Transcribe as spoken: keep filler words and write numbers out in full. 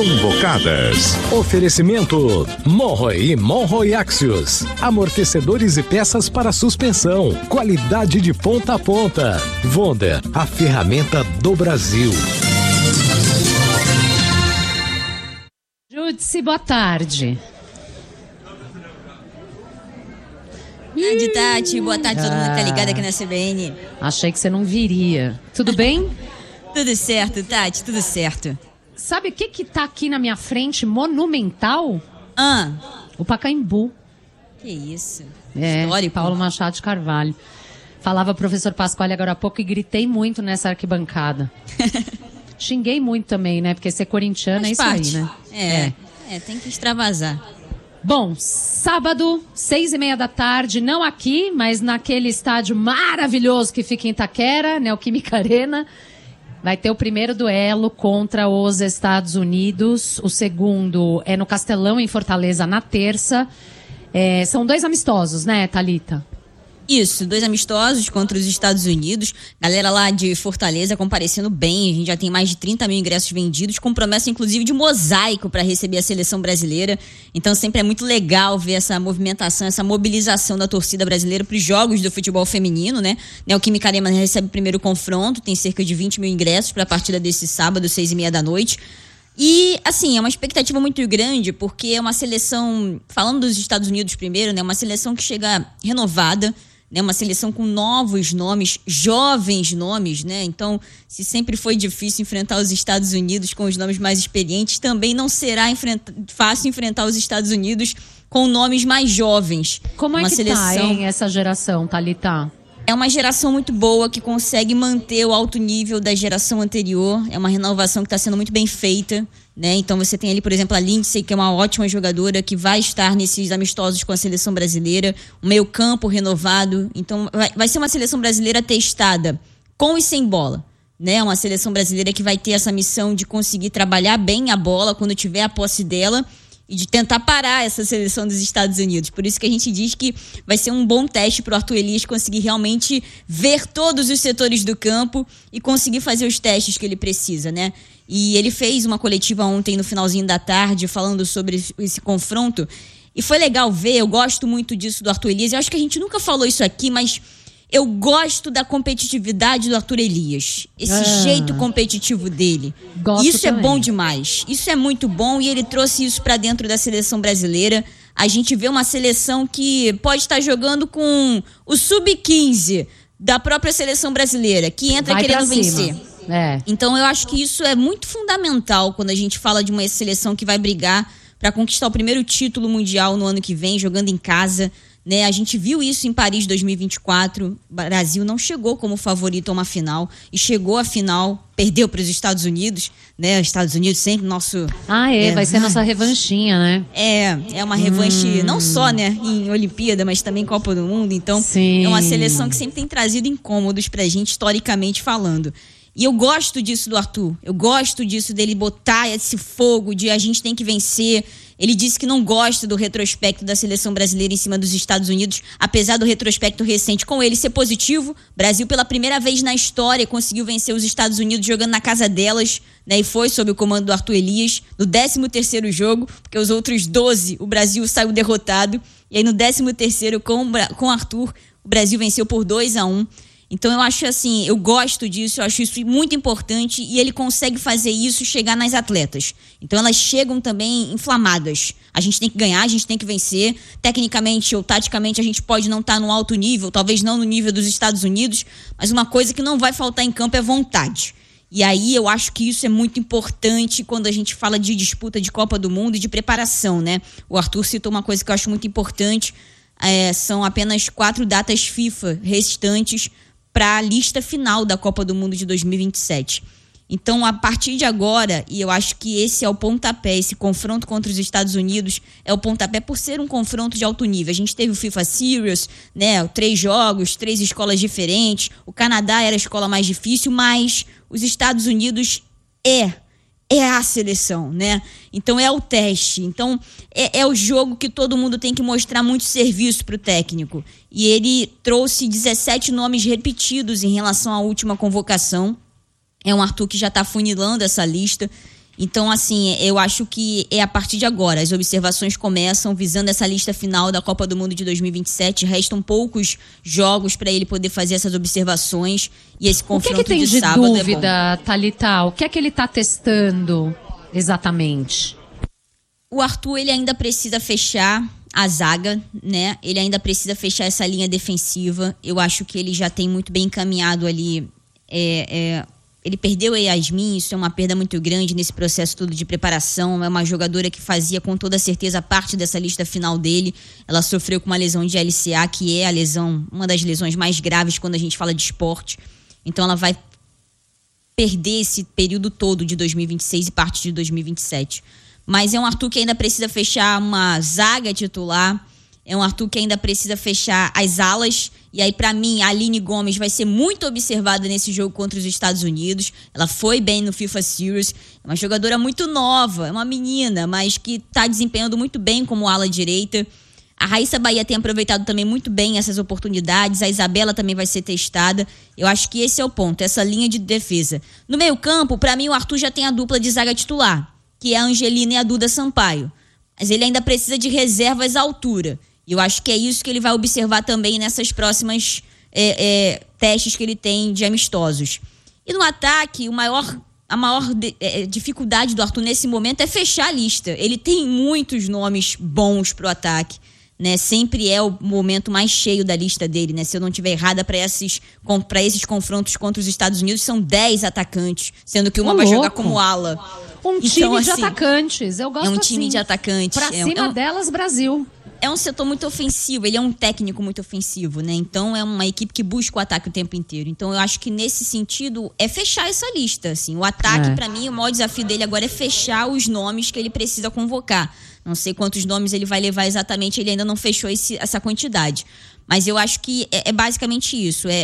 convocadas. Oferecimento Monroe e Monroe Axios. Amortecedores e peças para suspensão. Qualidade de ponta a ponta. Wonder, a ferramenta do Brasil. Júdice, boa tarde. Boa tarde, Tati. Boa tarde, todo mundo que tá ligado aqui na C B N. Achei que você não viria. Tudo bem? Tudo certo, Tati, tudo certo. Sabe o que que tá aqui na minha frente, monumental? Ah. O Pacaembu. Que isso? É, Histórico. Paulo Machado de Carvalho. Falava professor Pasquale agora há pouco e gritei muito nessa arquibancada. Xinguei muito também, né? Porque ser corintiano é isso parte. aí, né? É, é, é, tem que extravasar. Bom, sábado, seis e meia da tarde, não aqui, mas naquele estádio maravilhoso que fica em Itaquera, Neoquímica Arena, vai ter o primeiro duelo contra os Estados Unidos. O segundo é no Castelão, em Fortaleza, na terça. É, são dois amistosos, né, Thalita? Isso, dois amistosos contra os Estados Unidos. Galera lá de Fortaleza comparecendo bem. A gente já tem mais de trinta mil ingressos vendidos, com promessa inclusive de mosaico para receber a seleção brasileira. Então sempre é muito legal ver essa movimentação, essa mobilização da torcida brasileira para os jogos do futebol feminino, né? Neoquímica Arena recebe o primeiro confronto, tem cerca de vinte mil ingressos para a partida desse sábado, seis e meia da noite. E, assim, é uma expectativa muito grande, porque é uma seleção, falando dos Estados Unidos primeiro, né? Uma seleção que chega renovada, né, uma seleção com novos nomes, jovens nomes, né? Então, se sempre foi difícil enfrentar os Estados Unidos com os nomes mais experientes, também não será enfrenta- fácil enfrentar os Estados Unidos com nomes mais jovens. Como é uma que seleção... tá, hein, essa geração, Thalita? É uma geração muito boa, que consegue manter o alto nível da geração anterior. É uma renovação que está sendo muito bem feita, né? Então você tem ali, por exemplo, a Lindsay, que é uma ótima jogadora, que vai estar nesses amistosos com a seleção brasileira. O meio campo renovado. Então vai, vai ser uma seleção brasileira testada, com e sem bola, né? Uma seleção brasileira que vai ter essa missão de conseguir trabalhar bem a bola quando tiver a posse dela, e de tentar parar essa seleção dos Estados Unidos. Por isso que a gente diz que vai ser um bom teste para o Arthur Elias conseguir realmente ver todos os setores do campo e conseguir fazer os testes que ele precisa, né? E ele fez uma coletiva ontem no finalzinho da tarde falando sobre esse confronto, e foi legal ver. Eu gosto muito disso do Arthur Elias. Eu acho que a gente nunca falou isso aqui, mas eu gosto da competitividade do Arthur Elias. Esse ah. jeito competitivo dele. Gosto isso também. É bom demais. Isso é muito bom, e ele trouxe isso pra dentro da seleção brasileira. A gente vê uma seleção que pode estar jogando com o sub quinze da própria seleção brasileira, que entra Vai querendo pra vencer. cima. É. Então eu acho que isso é muito fundamental quando a gente fala de uma seleção que vai brigar para conquistar o primeiro título mundial no ano que vem, jogando em casa, né? A gente viu isso em Paris dois mil e vinte e quatro. O Brasil não chegou como favorito a uma final, e chegou à final, perdeu para os Estados Unidos, né? Os Estados Unidos sempre nosso... Ah, é, é vai ser nossa revanchinha, né? É, é uma revanche, hum. não só, né, em Olimpíada, mas também Copa do Mundo. Então, Sim. É uma seleção que sempre tem trazido incômodos pra gente, historicamente falando. E eu gosto disso do Arthur. Eu gosto disso dele botar esse fogo de a gente tem que vencer. Ele disse que não gosta do retrospecto da seleção brasileira em cima dos Estados Unidos, apesar do retrospecto recente com ele ser positivo. Brasil, pela primeira vez na história, conseguiu vencer os Estados Unidos jogando na casa delas, né? E foi sob o comando do Arthur Elias, no décimo terceiro jogo, porque os outros doze o Brasil saiu derrotado. E aí no décimo terceiro, com o Arthur, o Brasil venceu por dois a um. Então eu acho assim, eu gosto disso, eu acho isso muito importante, e ele consegue fazer isso chegar nas atletas. Então elas chegam também inflamadas. A gente tem que ganhar, a gente tem que vencer. Tecnicamente ou taticamente a gente pode não estar no alto nível, talvez não no nível dos Estados Unidos, mas uma coisa que não vai faltar em campo é vontade. E aí eu acho que isso é muito importante quando a gente fala de disputa de Copa do Mundo e de preparação, né? O Arthur citou uma coisa que eu acho muito importante, é, são apenas quatro datas FIFA restantes para a lista final da Copa do Mundo de dois mil e vinte e sete. Então, a partir de agora, e eu acho que esse é o pontapé, esse confronto contra os Estados Unidos é o pontapé por ser um confronto de alto nível. A gente teve o FIFA Series, né, três jogos, três escolas diferentes. O Canadá era a escola mais difícil, mas os Estados Unidos é é a seleção, né? Então é o teste. Então é, é o jogo que todo mundo tem que mostrar muito serviço pro técnico. E ele trouxe dezessete nomes repetidos em relação à última convocação. É um Arthur que já está funilando essa lista. Então, assim, eu acho que é a partir de agora. As observações começam visando essa lista final da Copa do Mundo de dois mil e vinte e sete. Restam poucos jogos para ele poder fazer essas observações e esse confronto de sábado. O que é que tem de, de dúvida, é Thalita? O que é que ele está testando exatamente? O Arthur, ele ainda precisa fechar a zaga, né? Ele ainda precisa fechar essa linha defensiva. Eu acho que ele já tem muito bem encaminhado ali... É, é, ele perdeu a Yasmin, isso é uma perda muito grande nesse processo todo de preparação. É uma jogadora que fazia com toda certeza parte dessa lista final dele. Ela sofreu com uma lesão de L C A, que é a lesão, uma das lesões mais graves quando a gente fala de esporte. Então ela vai perder esse período todo de dois mil e vinte e seis e parte de dois mil e vinte e sete. Mas é um Arthur que ainda precisa fechar uma zaga titular. É um Arthur que ainda precisa fechar as alas. E aí, pra mim, a Aline Gomes vai ser muito observada nesse jogo contra os Estados Unidos. Ela foi bem no FIFA Series. É uma jogadora muito nova, é uma menina, mas que tá desempenhando muito bem como ala direita. A Raíssa Bahia tem aproveitado também muito bem essas oportunidades. A Isabela também vai ser testada. Eu acho que esse é o ponto, essa linha de defesa. No meio campo, pra mim, o Arthur já tem a dupla de zaga titular, que é a Angelina e a Duda Sampaio. Mas ele ainda precisa de reservas à altura. E eu acho que é isso que ele vai observar também nessas próximas é, é, testes que ele tem de amistosos. E no ataque, o maior, a maior de, é, dificuldade do Arthur nesse momento é fechar a lista. Ele tem muitos nomes bons pro ataque, né? Sempre é o momento mais cheio da lista dele, né? Se eu não estiver errada, para esses, para esses confrontos contra os Estados Unidos, são dez atacantes, sendo que uma Ô, vai louco. jogar como ala. Um time então, de assim, atacantes, eu gosto É um assim. time de atacantes. Pra é, cima é um, delas, Brasil. É um setor muito ofensivo, ele é um técnico muito ofensivo, né? Então é uma equipe que busca o ataque o tempo inteiro. Então eu acho que nesse sentido é fechar essa lista, assim. O ataque, É. pra mim, o maior desafio dele agora é fechar os nomes que ele precisa convocar. Não sei quantos nomes ele vai levar exatamente, ele ainda não fechou esse, essa quantidade. Mas eu acho que é, é basicamente isso, é